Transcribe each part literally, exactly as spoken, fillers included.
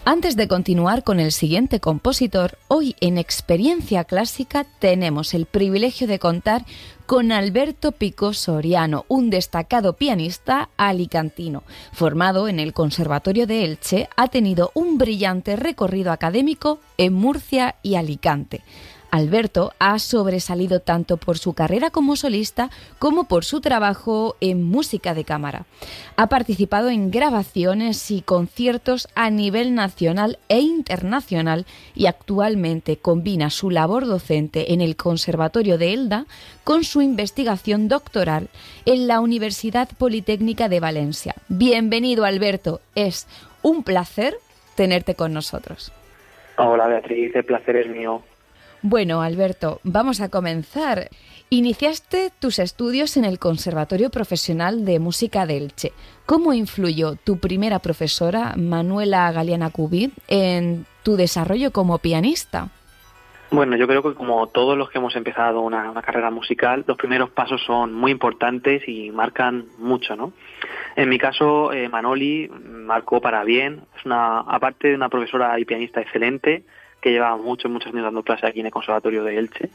Antes de continuar con el siguiente compositor, hoy en Experiencia Clásica tenemos el privilegio de contar con Alberto Picó Soriano, un destacado pianista alicantino. Formado en el Conservatorio de Elche, ha tenido un brillante recorrido académico en Murcia y Alicante. Alberto ha sobresalido tanto por su carrera como solista como por su trabajo en música de cámara. Ha participado en grabaciones y conciertos a nivel nacional e internacional y actualmente combina su labor docente en el Conservatorio de Elda con su investigación doctoral en la Universidad Politécnica de Valencia. Bienvenido, Alberto. Es un placer tenerte con nosotros. Hola, Beatriz. El placer es mío. Bueno, Alberto, vamos a comenzar. Iniciaste tus estudios en el Conservatorio Profesional de Música de Elche. ¿Cómo influyó tu primera profesora, Manuela Galeana Cubí, en tu desarrollo como pianista? Bueno, yo creo que como todos los que hemos empezado una, una carrera musical, los primeros pasos son muy importantes y marcan mucho, ¿no? En mi caso, eh, Manoli marcó para bien. Es una, aparte de una profesora y pianista excelente, que llevaba muchos, muchos años dando clases aquí en el Conservatorio de Elche.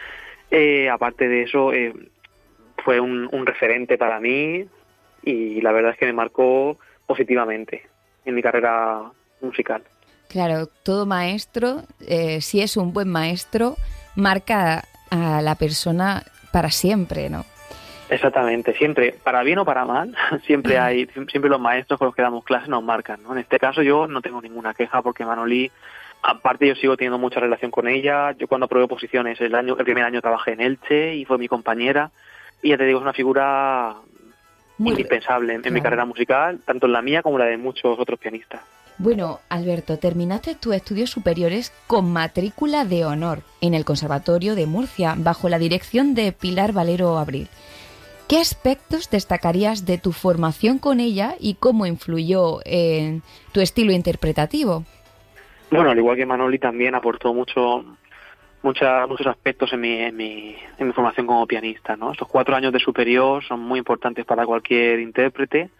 Eh, aparte de eso, eh, fue un, un referente para mí y la verdad es que me marcó positivamente en mi carrera musical. Claro, todo maestro, eh, si es un buen maestro, marca a la persona para siempre, ¿no? Exactamente, siempre, para bien o para mal, siempre hay, siempre los maestros con los que damos clases nos marcan, ¿no? En este caso yo no tengo ninguna queja porque Manoli, aparte yo sigo teniendo mucha relación con ella. Yo cuando aprobé oposiciones el año el primer año trabajé en Elche y fue mi compañera y ya te digo, es una figura muy indispensable en, claro. en mi carrera musical, tanto en la mía como la de muchos otros pianistas. Bueno, Alberto, terminaste tus estudios superiores con matrícula de honor en el Conservatorio de Murcia bajo la dirección de Pilar Valero Abril. ¿Qué aspectos destacarías de tu formación con ella y cómo influyó en tu estilo interpretativo? Bueno, al igual que Manoli también aportó mucho, mucha, muchos aspectos en mi, en mi, en mi formación como pianista, ¿no? Estos cuatro años de superior son muy importantes para cualquier intérprete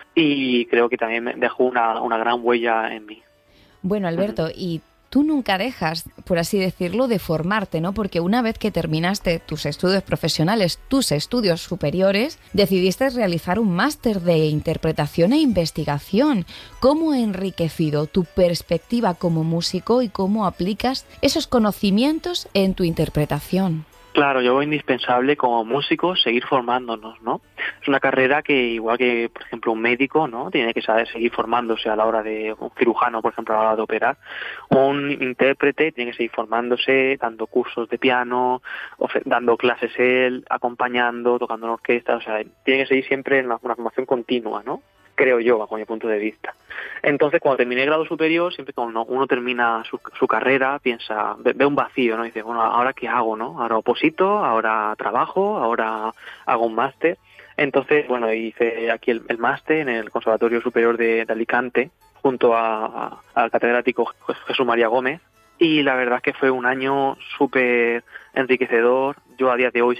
y creo que también me dejó una, una gran huella en mí. Bueno, Alberto, uh-huh. y tú nunca dejas, por así decirlo, de formarte, ¿no? Porque una vez que terminaste tus estudios profesionales, tus estudios superiores, decidiste realizar un máster de interpretación e investigación. ¿Cómo ha enriquecido tu perspectiva como músico y cómo aplicas esos conocimientos en tu interpretación? Claro, yo veo indispensable como músicos seguir formándonos, ¿no? Es una carrera que, igual que, por ejemplo, un médico, ¿no? Tiene que saber seguir formándose a la hora de, un cirujano, por ejemplo, a la hora de operar. O un intérprete tiene que seguir formándose, dando cursos de piano, dando clases él, acompañando, tocando en orquesta. O sea, tiene que seguir siempre en una, una formación continua, ¿no? Creo yo, bajo mi punto de vista. Entonces, cuando terminé el grado superior, siempre cuando uno termina su, su carrera, piensa, ve, ve un vacío, ¿no? Y dice, bueno, ¿ahora qué hago, no? Ahora oposito, ahora trabajo, ahora hago un máster. Entonces, bueno, hice aquí el, el máster en el Conservatorio Superior de, de Alicante, junto a, a, al catedrático Jesús María Gómez, y la verdad es que fue un año súper enriquecedor. Yo a día de hoy